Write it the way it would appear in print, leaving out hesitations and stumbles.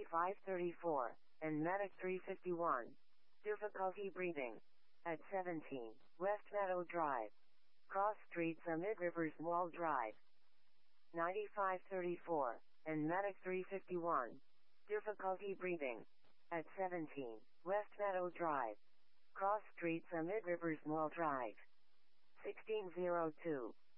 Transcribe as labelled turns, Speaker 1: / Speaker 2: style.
Speaker 1: 9534, and Medic 351. Difficulty breathing. At 17, West Meadow Drive. Cross streets amid Rivers Wall Drive. 9534, and Medic 351. Difficulty breathing. At 17, West Meadow Drive. Cross streets amid Rivers Wall Drive. 1602,